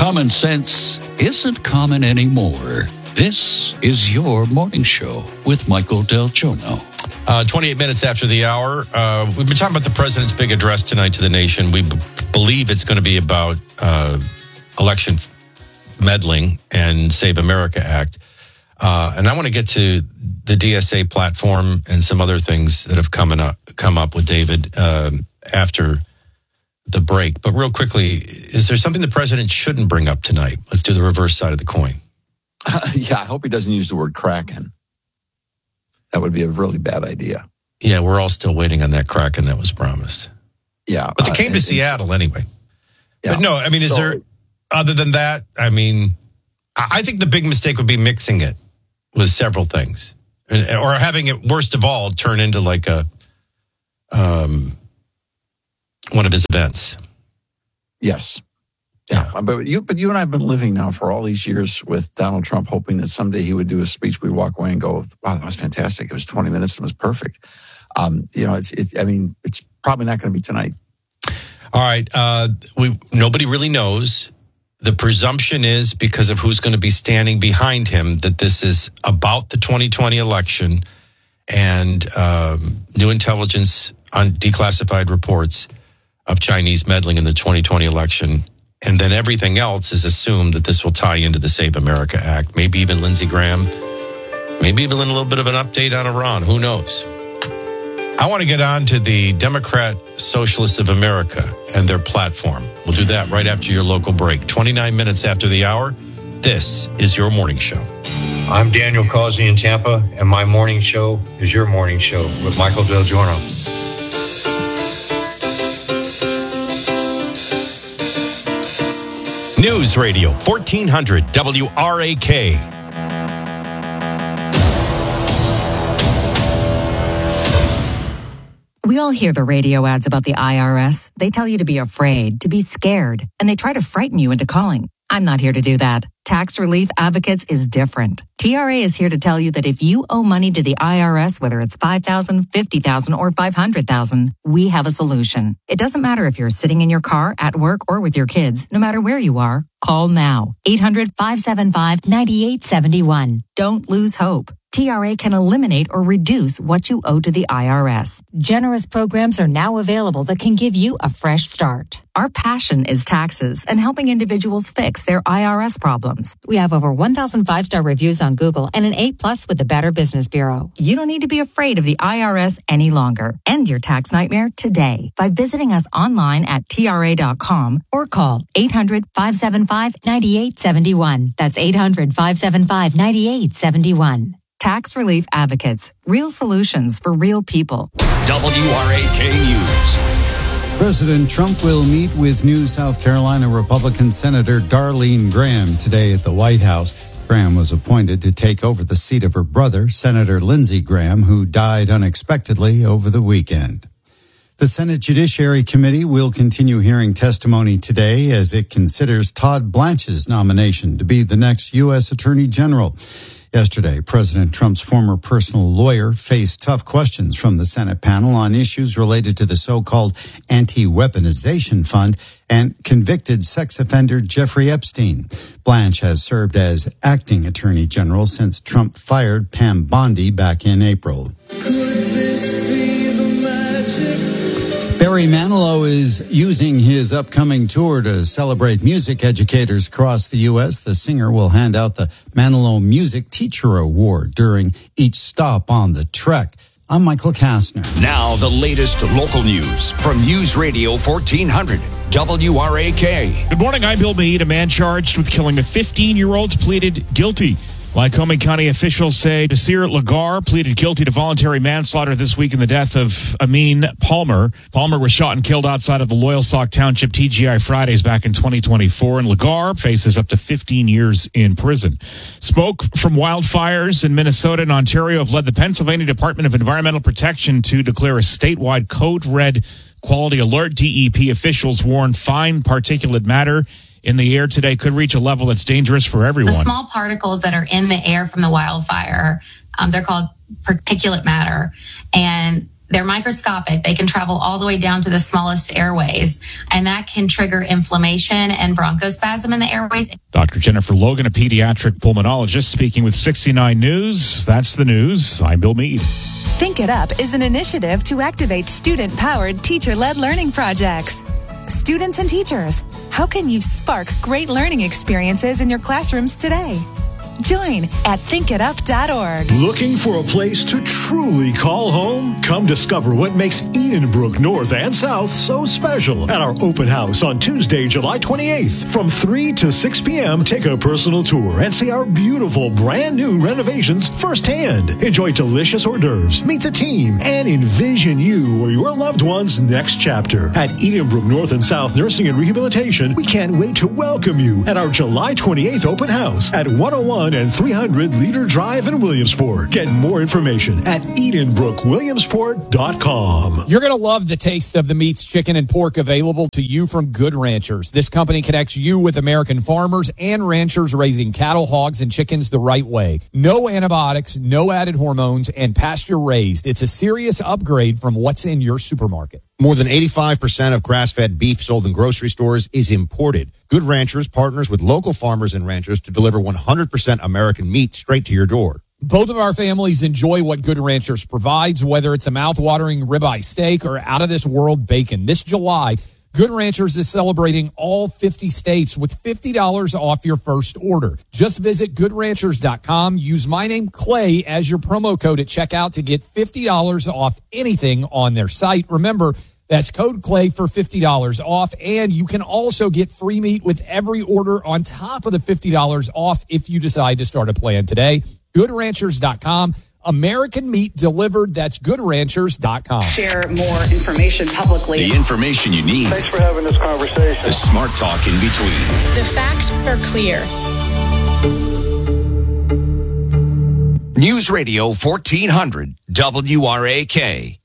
common sense isn't common anymore. This is your morning show with Michael Del Giorno. 28 minutes after the hour. We've been talking about the president's big address tonight to the nation. We believe it's going to be about election meddling and Save America Act. And I want to get to the DSA platform and some other things that have come up with David after the break. But real quickly, is there something the president shouldn't bring up tonight? Let's do the reverse side of the coin. Yeah, I hope he doesn't use the word Kraken. That would be a really bad idea. Yeah, we're all still waiting on that Kraken that was promised. Yeah. But they came to Seattle anyway. Yeah. But no, I mean, is there, other than that, I mean, I think the big mistake would be mixing it with several things. Or having it, worst of all, turn into like a one of his events. Yes. Yeah. But you and I have been living now for all these years with Donald Trump, hoping that someday he would do a speech. We'd walk away and go, wow, that was fantastic. It was 20 minutes and it was perfect. It's probably not going to be tonight. All right. Nobody really knows. The presumption is, because of who's going to be standing behind him, that this is about the 2020 election and new intelligence on declassified reports of Chinese meddling in the 2020 election. And then everything else is assumed that this will tie into the Save America Act. Maybe even Lindsey Graham. Maybe even a little bit of an update on Iran. Who knows? I want to get on to the Democrat Socialists of America and their platform. We'll do that right after your local break. 29 minutes after the hour, this is your morning show. I'm Daniel Causey in Tampa, and my morning show is your morning show with Michael Del Giorno. News Radio 1400 WRAK. We all hear the radio ads about the IRS. They tell you to be afraid, to be scared, and they try to frighten you into calling. I'm not here to do that. Tax Relief Advocates is different. TRA is here to tell you that if you owe money to the IRS, whether it's $5,000, $50,000, or $500,000, we have a solution. It doesn't matter if you're sitting in your car, at work, or with your kids. No matter where you are, call now. 800-575-9871. Don't lose hope. TRA can eliminate or reduce what you owe to the IRS. Generous programs are now available that can give you a fresh start. Our passion is taxes and helping individuals fix their IRS problems. We have over 1,000 5-star reviews on Google and an 8+ with the Better Business Bureau. You don't need to be afraid of the IRS any longer. End your tax nightmare today by visiting us online at TRA.com or call 800-575-9871. That's 800-575-9871. Tax Relief Advocates. Real solutions for real people. WRAK News. President Trump will meet with new South Carolina Republican Senator Darlene Graham today at the White House. Graham was appointed to take over the seat of her brother, Senator Lindsey Graham, who died unexpectedly over the weekend. The Senate Judiciary Committee will continue hearing testimony today as it considers Todd Blanche's nomination to be the next U.S. Attorney General. Yesterday, President Trump's former personal lawyer faced tough questions from the Senate panel on issues related to the so-called anti-weaponization fund and convicted sex offender Jeffrey Epstein. Blanche has served as acting attorney general since Trump fired Pam Bondi back in April. Could this be the magic? Barry Manilow is using his upcoming tour to celebrate music educators across the U.S. The singer will hand out the Manilow Music Teacher Award during each stop on the trek. I'm Michael Kastner. Now the latest local news from News Radio 1400 WRAK. Good morning, I'm Bill Meade. A man charged with killing a 15-year-old pleaded guilty. Lycoming County officials say Desir Lagar pleaded guilty to voluntary manslaughter this week in the death of Amin Palmer. Palmer was shot and killed outside of the Loyalsock Township TGI Fridays back in 2024, and Lagar faces up to 15 years in prison. Smoke from wildfires in Minnesota and Ontario have led the Pennsylvania Department of Environmental Protection to declare a statewide code red quality alert. DEP officials warn fine particulate matter in the air today could reach a level that's dangerous for everyone. The small particles that are in the air from the wildfire, they're called particulate matter, and They're microscopic. They can travel all the way down to the smallest airways, and that can trigger inflammation and bronchospasm in the airways. Dr. Jennifer Logan, a pediatric pulmonologist, speaking with 69 News. That's the news. I'm Bill Meade. Think It Up is an initiative to activate student-powered, teacher-led learning projects. Students and teachers, how can you spark great learning experiences in your classrooms today? Join at thinkitup.org. Looking for a place to truly call home? Come discover what makes Edenbrook North and South so special at our open house on Tuesday, July 28th. From 3 to 6 p.m., take a personal tour and see our beautiful brand new renovations firsthand. Enjoy delicious hors d'oeuvres, meet the team, and envision you or your loved one's next chapter. At Edenbrook North and South Nursing and Rehabilitation, we can't wait to welcome you at our July 28th open house at 101 and 300 Leader Drive in Williamsport. Get more information at EdenbrookWilliamsport.com. You're going to love the taste of the meats, chicken, and pork available to you from Good Ranchers. This company connects you with American farmers and ranchers raising cattle, hogs, and chickens the right way. No antibiotics, no added hormones, and pasture raised. It's a serious upgrade from what's in your supermarket. More than 85% of grass-fed beef sold in grocery stores is imported. Good Ranchers partners with local farmers and ranchers to deliver 100% American meat straight to your door. Both of our families enjoy what Good Ranchers provides, whether it's a mouth-watering ribeye steak or out-of-this-world bacon. This July, Good Ranchers is celebrating all 50 states with $50 off your first order. Just visit GoodRanchers.com. Use my name, Clay, as your promo code at checkout to get $50 off anything on their site. Remember, that's code Clay for $50 off, and you can also get free meat with every order on top of the $50 off if you decide to start a plan today. GoodRanchers.com. American meat delivered. That's GoodRanchers.com. Share more information publicly. The information you need. Thanks for having this conversation. The smart talk in between. The facts are clear. News Radio 1400 WRAK.